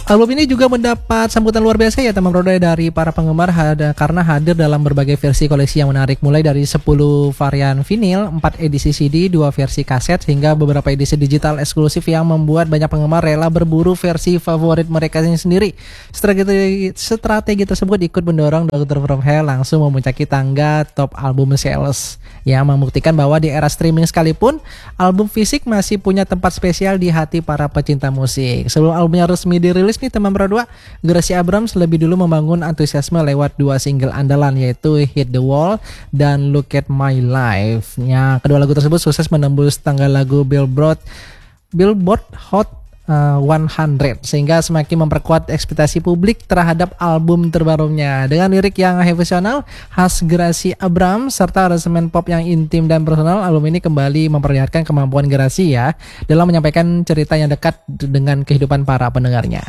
Album ini juga mendapat sambutan luar biasa ya teman Roda dari para penggemar karena hadir dalam berbagai versi koleksi yang menarik, mulai dari 10 varian vinil, 4 edisi CD, 2 versi kaset, hingga beberapa edisi digital eksklusif yang membuat banyak penggemar rela berburu versi favorit mereka sendiri. Strategi tersebut ikut mendorong Dr. From Hell langsung memuncaki tangga top album sales, yang membuktikan bahwa di era streaming sekalipun album fisik masih punya tempat spesial di hati para pecinta musik. Sebelum albumnya resmi dirilis nih teman berdua, Gracia Abrams lebih dulu membangun antusiasme lewat 2 single andalan, yaitu Hit the Wall dan Look at My Life. Kedua lagu tersebut sukses menembus tangga lagu Billboard Hot 100, sehingga semakin memperkuat ekspektasi publik terhadap album terbarunya. Dengan lirik yang emosional khas Gracia Abrams serta aransemen pop yang intim dan personal, album ini kembali memperlihatkan kemampuan Gracia dalam menyampaikan cerita yang dekat dengan kehidupan para pendengarnya.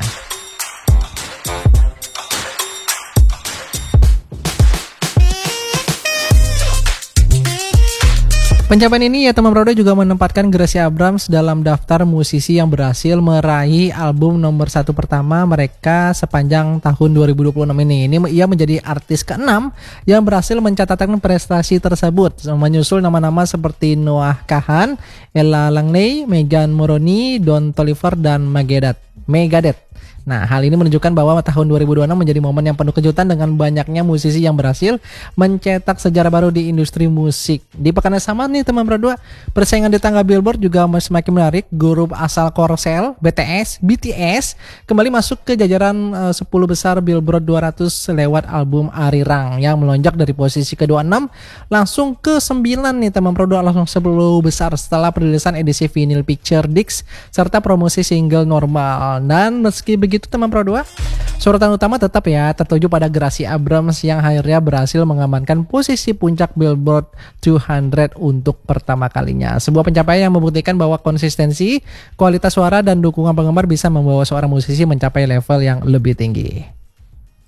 Pencapaian ini ya teman Roda juga menempatkan Gracia Abrams dalam daftar musisi yang berhasil meraih album nomor 1 pertama mereka sepanjang tahun 2026 ini. Ia menjadi artis ke-6 yang berhasil mencatatkan prestasi tersebut, menyusul nama-nama seperti Noah Kahan, Ella Langley, Megan Moroney, Don Toliver, dan Megadeth. Hal ini menunjukkan bahwa tahun 2026 menjadi momen yang penuh kejutan dengan banyaknya musisi yang berhasil mencetak sejarah baru di industri musik. Di pekan yang sama nih teman berdua, persaingan di tangga Billboard juga semakin menarik. Grup asal Korsel, BTS kembali masuk ke jajaran 10 besar Billboard 200 lewat album Arirang yang melonjak dari posisi ke-26 langsung ke 9 nih teman berdua, langsung 10 besar setelah perilisan edisi vinyl Picture Disc serta promosi single Normal. Dan meski begitu teman Pro 2, sorotan utama tetap ya tertuju pada Gracia Abrams yang akhirnya berhasil mengamankan posisi puncak Billboard 200 untuk pertama kalinya. Sebuah pencapaian yang membuktikan bahwa konsistensi, kualitas suara, dan dukungan penggemar bisa membawa seorang musisi mencapai level yang lebih tinggi.